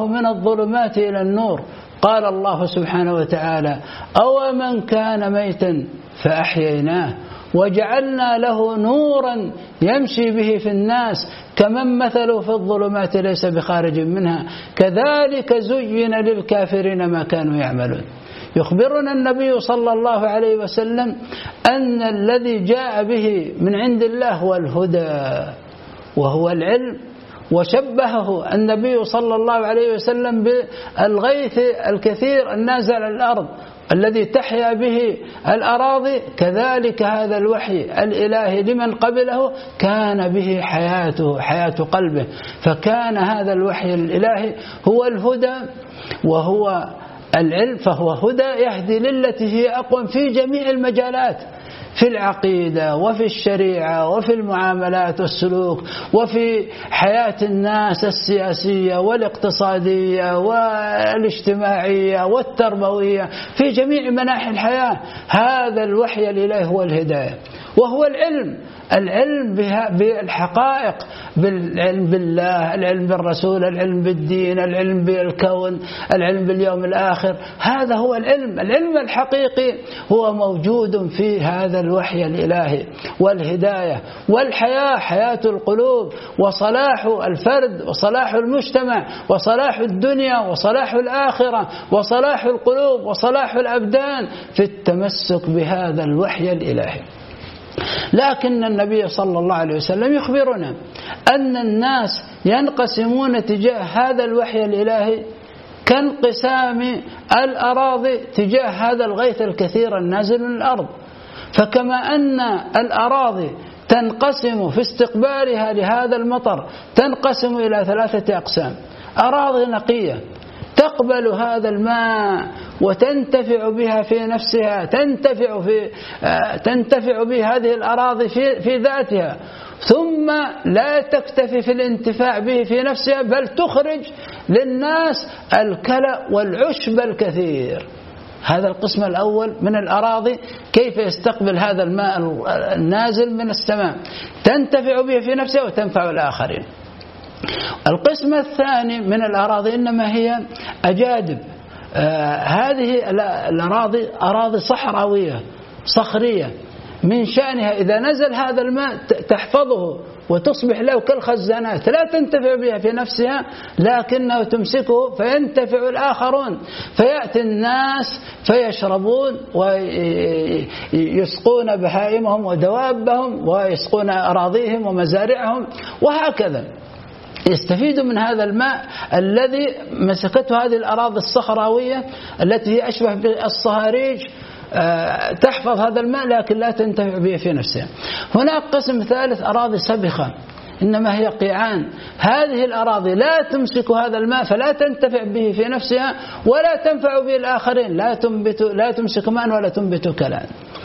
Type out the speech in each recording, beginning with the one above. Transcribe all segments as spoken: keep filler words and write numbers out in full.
الله من الظلمات إلى النور. قال الله سبحانه وتعالى: أو من كان ميتا فأحييناه وجعلنا له نورا يمشي به في الناس كمن مثله في الظلمات ليس بخارج منها كذلك زين للكافرين ما كانوا يعملون. يخبرنا النبي صلى الله عليه وسلم أن الذي جاء به من عند الله هو الهدى وهو العلم، وشبهه النبي صلى الله عليه وسلم بالغيث الكثير النازل على الأرض الذي تحيا به الأراضي، كذلك هذا الوحي الإلهي لمن قبله كان به حياته حياة قلبه. فكان هذا الوحي الإلهي هو الهدى وهو العلم، فهو هدى يهدي للتي هي أقوم في جميع المجالات، في العقيدة وفي الشريعة وفي المعاملات والسلوك وفي حياة الناس السياسية والاقتصادية والاجتماعية والتربوية، في جميع مناحي الحياة. هذا الوحي الإلهي هو الهداية وهو العلم، العلم بالحقائق، بالعلم بالله، العلم بالرسول، العلم بالدين، العلم بالكون، العلم باليوم الآخر. هذا هو العلم، العلم الحقيقي هو موجود في هذا الوحي الإلهي والهداية والحياة، حياة القلوب وصلاح الفرد وصلاح المجتمع وصلاح الدنيا وصلاح الآخرة وصلاح القلوب وصلاح الأبدان في التمسك بهذا الوحي الإلهي. لكن النبي صلى الله عليه وسلم يخبرنا أن الناس ينقسمون تجاه هذا الوحي الإلهي كانقسام الأراضي تجاه هذا الغيث الكثير النازل من الأرض. فكما أن الأراضي تنقسم في استقبالها لهذا المطر تنقسم إلى ثلاثة أقسام: أراضي نقية تقبل هذا الماء وتنتفع بها في نفسها، تنتفع في تنتفع به هذه الأراضي في في ذاتها، ثم لا تكتفي في الانتفاع به في نفسها بل تخرج للناس الكلأ والعشب الكثير. هذا القسم الأول من الأراضي كيف يستقبل هذا الماء النازل من السماء، تنتفع به في نفسها وتنفع الآخرين. القسم الثاني من الأراضي إنما هي أجادب، آه هذه الأراضي أراضي صحراوية صخرية، من شأنها إذا نزل هذا الماء تحفظه وتصبح له كالخزانات، لا تنتفع بها في نفسها لكنه تمسكه فينتفع الآخرون، فيأتي الناس فيشربون ويسقون بهائمهم ودوابهم ويسقون أراضيهم ومزارعهم، وهكذا يستفيد من هذا الماء الذي مسكته هذه الأراضي الصخراوية التي هي أشبه بالصهاريج، تحفظ هذا الماء لكن لا تنتفع به في نفسها. هناك قسم ثالث أراضي سبخة إنما هي قيعان، هذه الأراضي لا تمسك هذا الماء فلا تنتفع به في نفسها ولا تنفع به الآخرين، لا تنبت لا تمسك ماء ولا تنبت كلام.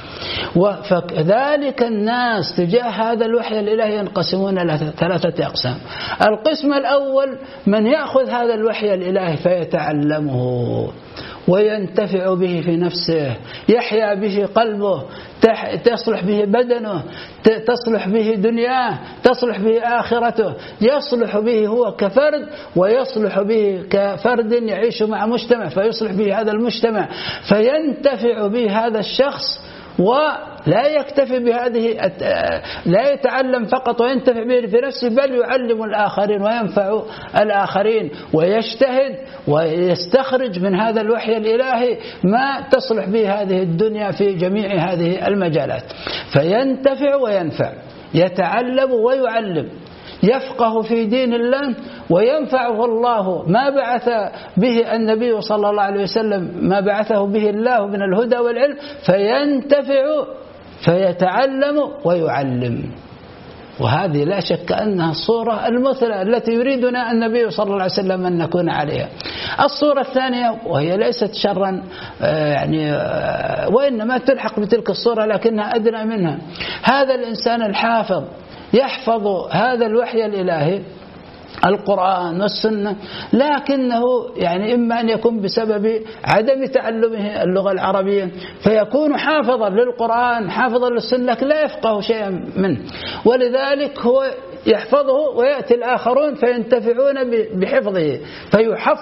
وكذلك الناس تجاه هذا الوحي الإلهي ينقسمون إلى ثلاثة أقسام. القسم الأول من يأخذ هذا الوحي الإلهي فيتعلمه وينتفع به في نفسه، يحيا به قلبه، تصلح به بدنه، تصلح به دنياه، تصلح به آخرته، يصلح به هو كفرد ويصلح به كفرد يعيش مع مجتمع فيصلح به هذا المجتمع، فينتفع به هذا الشخص ولا يكتفي بهذه، لا يتعلم فقط وينتفع به في نفسه بل يعلم الآخرين وينفع الآخرين، ويجتهد ويستخرج من هذا الوحي الإلهي ما تصلح به هذه الدنيا في جميع هذه المجالات، فينتفع وينفع، يتعلم ويعلم، يفقه في دين الله وينفعه الله ما بعث به النبي صلى الله عليه وسلم، ما بعثه به الله من الهدى والعلم، فينتفع فيتعلم ويعلم. وهذه لا شك أنها الصورة المثلى التي يريدنا النبي صلى الله عليه وسلم أن نكون عليها. الصورة الثانية وهي ليست شرا يعني وإنما تلحق بتلك الصورة لكنها أدنى منها، هذا الإنسان الحافظ يحفظ هذا الوحي الإلهي القرآن والسنة، لكنه يعني إما أن يكون بسبب عدم تعلمه اللغة العربية فيكون حافظا للقرآن حافظا للسنة لكن لا يفقه شيئا منه، ولذلك هو يحفظه ويأتي الآخرون فينتفعون بحفظه فيحفظ